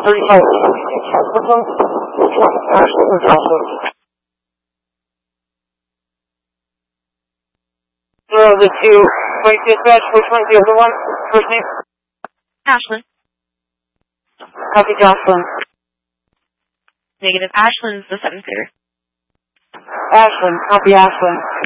35. Which one? Ashley or Jocelyn? The two. Wait, dispatch, which one's the other one? First name? Ashlyn. Copy, Jocelyn. Negative. Ashlyn's the 7-seater. Ashlyn, copy, Ashlyn.